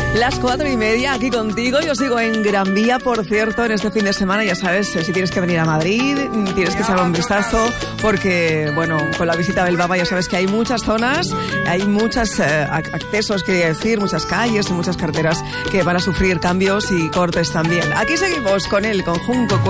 Las 4:30 aquí contigo. Yo sigo en Gran Vía, por cierto, en este fin de semana. Ya sabes, si tienes que venir a Madrid, tienes que echar un vistazo, porque, bueno, con la visita del Papa ya sabes que hay muchas zonas, hay muchos accesos, quería decir, muchas calles y muchas carreteras que van a sufrir cambios y cortes también. Aquí seguimos con él, con Junco